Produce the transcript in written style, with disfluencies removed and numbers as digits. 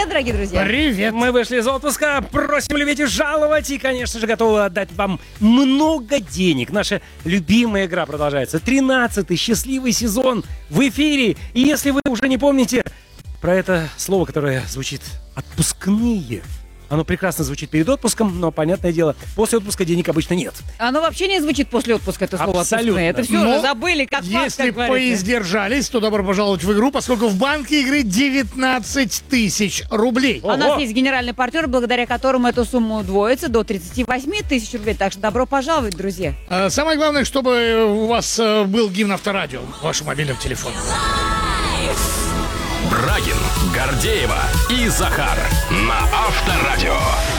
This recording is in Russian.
Привет, дорогие друзья. Привет. Мы вышли из отпуска, просим любить и жаловать, и, конечно же, готовы отдать вам много денег. Наша любимая игра продолжается. 13-й счастливый сезон в эфире. И если вы уже не помните про это слово, которое звучит «отпускные», оно прекрасно звучит перед отпуском, но, понятное дело, после отпуска денег обычно нет. Оно вообще не звучит после отпуска, это слово Абсолютно. «отпускные». Это все Но уже забыли, как факт, Если как говорится. поиздержались, то добро пожаловать в игру, поскольку в банке игры 19 тысяч рублей. У нас есть генеральный партнер, благодаря которому эту сумму удвоится до 38 тысяч рублей. Так что добро пожаловать, друзья. Самое главное, чтобы у вас был гимн Авторадио в вашем мобильном телефоне. Брагин, Гордеева и Захар на Авторадио.